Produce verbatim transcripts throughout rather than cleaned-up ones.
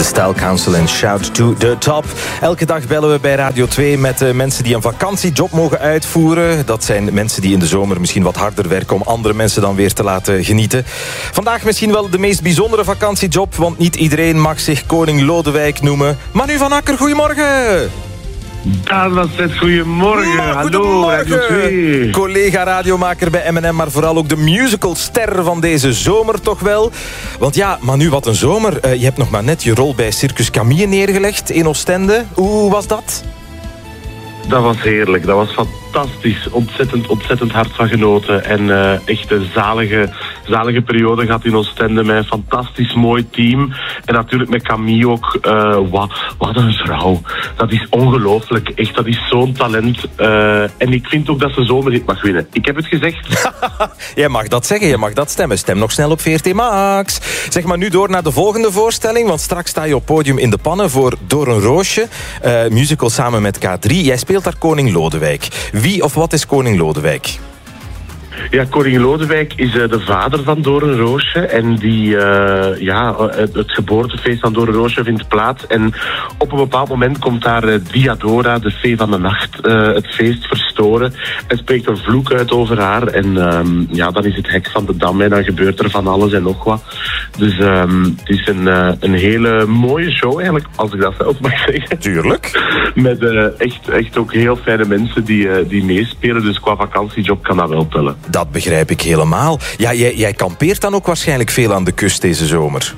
Style Council en Shout to the Top. Elke dag bellen we bij Radio twee met uh, mensen die een vakantiejob mogen uitvoeren. Dat zijn mensen die in de zomer misschien wat harder werken om andere mensen dan weer te laten genieten. Vandaag misschien wel de meest bijzondere vakantiejob, want niet iedereen mag zich Koning Lodewijk noemen. Manu van Akker, goedemorgen! Dat was het. Goedemorgen. Hallo, Radio twee. Collega radiomaker bij M en M, maar vooral ook de musicalster van deze zomer toch wel. Want ja, Manu, wat een zomer. Uh, je hebt nog maar net je rol bij Circus Camille neergelegd in Oostende. Hoe was dat? Dat was heerlijk. Dat was fantastisch. Ontzettend, ontzettend hard van genoten. En uh, echt een zalige, zalige periode gehad in Oostende met een fantastisch mooi team. En natuurlijk met Camille ook. Uh, wat, wat een vrouw. Dat is ongelooflijk. Echt, dat is zo'n talent. Uh, en ik vind ook dat ze zomerhit mag winnen. Ik heb het gezegd. Jij mag dat zeggen, je mag dat stemmen. Stem nog snel op V R T Max. Zeg maar nu door naar de volgende voorstelling. Want straks sta je op podium in de pannen voor Door een Roosje. Uh, musical samen met K drie. Jij speelt daar Koning Lodewijk. Wie of wat is Koning Lodewijk? Ja, Koning Lodewijk is uh, de vader van Doornroosje. En die, uh, ja, het, het geboortefeest van Doornroosje vindt plaats. En op een bepaald moment komt daar uh, Diadora, de fee van de nacht, uh, het feest verstoren. En spreekt een vloek uit over haar. En um, ja, dan is het hek van de dam en dan gebeurt er van alles en nog wat. Dus um, het is een, uh, een hele mooie show eigenlijk, als ik dat zelf mag zeggen. Tuurlijk. Met uh, echt, echt ook heel fijne mensen die, uh, die meespelen. Dus qua vakantiejob kan dat wel tellen. Dat begrijp ik helemaal. Ja, jij, jij kampeert dan ook waarschijnlijk veel aan de kust deze zomer.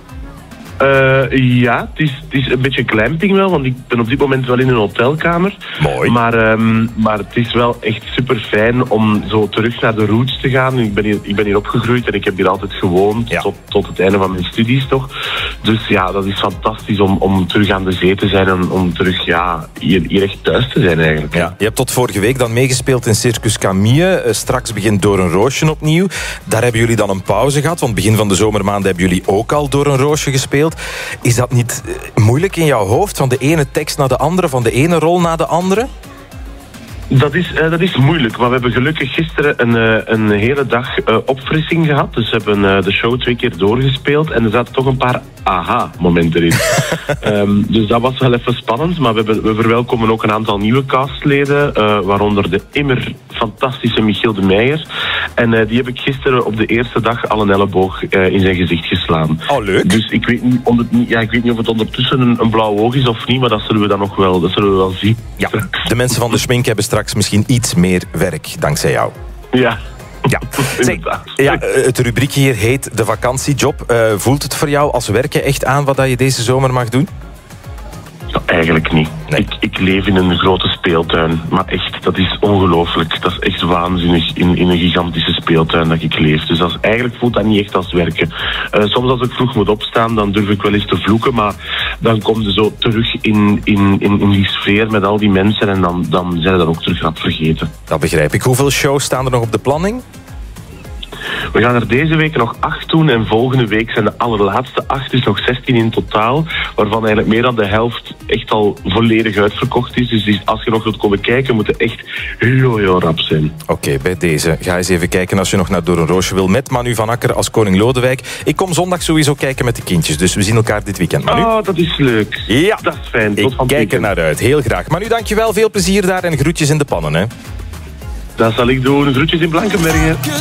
Uh, ja, het is, het is een beetje glamping wel, want ik ben op dit moment wel in een hotelkamer. Mooi. Maar, um, maar het is wel echt super fijn om zo terug naar de roots te gaan. Ik ben hier, ik ben hier opgegroeid en ik heb hier altijd gewoond, ja. tot, tot het einde van mijn studies toch. Dus ja, dat is fantastisch om, om terug aan de zee te zijn en om terug ja, hier, hier echt thuis te zijn eigenlijk. Ja, je hebt tot vorige week dan meegespeeld in Circus Camille. Uh, straks begint Door een Roosje opnieuw. Daar hebben jullie dan een pauze gehad, want begin van de zomermaanden hebben jullie ook al Door een Roosje gespeeld. Is dat niet moeilijk in jouw hoofd? Van de ene tekst naar de andere, van de ene rol naar de andere? Dat is, uh, dat is moeilijk, maar we hebben gelukkig gisteren een, uh, een hele dag uh, opfrissing gehad. Dus we hebben uh, de show twee keer doorgespeeld en er zaten toch een paar aha-momenten in. um, dus dat was wel even spannend, maar we, hebben, we verwelkomen ook een aantal nieuwe castleden, uh, waaronder de immer fantastische Michiel de Meijer. En uh, die heb ik gisteren op de eerste dag al een elleboog uh, in zijn gezicht geslaan. Oh, leuk. Dus ik weet niet, onder, ja, ik weet niet of het ondertussen een, een blauw oog is of niet, maar dat zullen we dan nog wel, dat zullen we wel zien. Ja, de mensen van de schmink hebben straks misschien iets meer werk, dankzij jou. Ja. Ja. Zeg, ja, het rubriekje hier heet de vakantiejob. Uh, voelt het voor jou als werken echt aan wat je deze zomer mag doen? Ja, eigenlijk niet. Nee. Ik, ik leef in een grote speeltuin. Maar echt, dat is ongelooflijk. Dat is echt waanzinnig in, in een gigantische speeltuin dat ik leef. Dus dat is, eigenlijk voelt dat niet echt als werken. Uh, soms als ik vroeg moet opstaan, dan durf ik wel eens te vloeken. Maar dan kom je zo terug in, in, in, in die sfeer met al die mensen. En dan, dan zijn we dat ook terug rap vergeten. Dat begrijp ik. Hoeveel shows staan er nog op de planning? We gaan er deze week nog acht doen en volgende week zijn de allerlaatste acht, dus nog zestien in totaal, waarvan eigenlijk meer dan de helft echt al volledig uitverkocht is. Dus als je nog wilt komen kijken, moet het echt heel, heel rap zijn. Oké, okay, bij deze. Ga eens even kijken als je nog naar Door een Roosje wil met Manu van Akker als Koning Lodewijk. Ik kom zondag sowieso kijken met de kindjes, dus we zien elkaar dit weekend, Manu. Oh, dat is leuk. Ja. Dat is fijn. Tot ik kijk er naar uit. Heel graag. Manu, dankjewel. Veel plezier daar en groetjes in de pannen, hè. Dat zal ik doen. Groetjes in Blankenbergen.